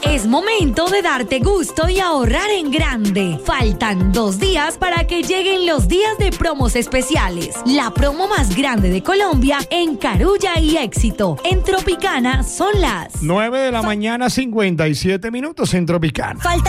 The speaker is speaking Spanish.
Es momento de darte gusto y ahorrar en grande. Faltan 2 días para que lleguen los días de promos especiales. La promo más grande de Colombia en Carulla y Éxito. En Tropicana son las 9 de la mañana, 57 minutos en Tropicana. Falta